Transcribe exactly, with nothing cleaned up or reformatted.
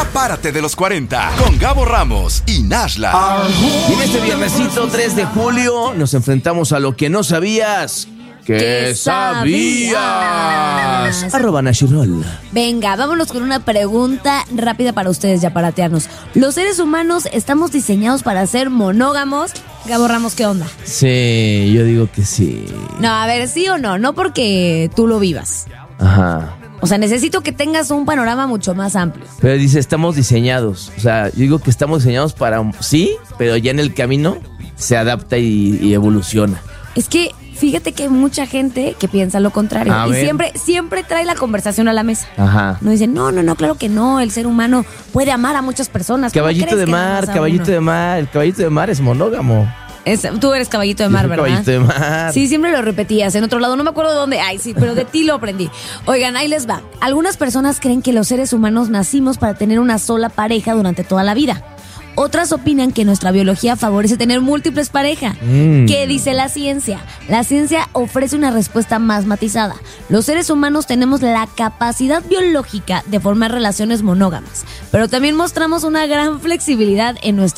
Ya párate de los cuarenta con Gabo Ramos y Nashla. Y en este viernesito tres de julio nos enfrentamos a lo que no sabías. ¿Qué, ¿Qué sabías? sabías? Arroba Nashirol. Venga, vámonos con una pregunta rápida para ustedes, ya para tearnos. ¿Los seres humanos estamos diseñados para ser monógamos? Gabo Ramos, ¿qué onda? Sí, yo digo que sí. No, a ver, ¿sí o no? No porque tú lo vivas. Ajá. O sea, necesito que tengas un panorama mucho más amplio. Pero dice, estamos diseñados. O sea, yo digo que estamos diseñados para... Sí, pero ya en el camino se adapta y, y evoluciona. Es que fíjate que hay mucha gente que piensa lo contrario. A y ver. siempre, siempre trae la conversación a la mesa. Ajá. No dicen, no, no, no, claro que no. El ser humano puede amar a muchas personas. ¿Cómo Caballito crees de que nada mar, más a caballito uno? de mar. El caballito de mar es monógamo. Es, tú eres caballito de Yo mar, soy ¿verdad? caballito de mar. Sí, siempre lo repetías en otro lado, no me acuerdo dónde. Ay, sí, pero de ti lo aprendí. Oigan, ahí les va. Algunas personas creen que los seres humanos nacimos para tener una sola pareja durante toda la vida. Otras opinan que nuestra biología favorece tener múltiples parejas. Mm. ¿Qué dice la ciencia? La ciencia ofrece una respuesta más matizada. Los seres humanos tenemos la capacidad biológica de formar relaciones monógamas, pero también mostramos una gran flexibilidad en nuestro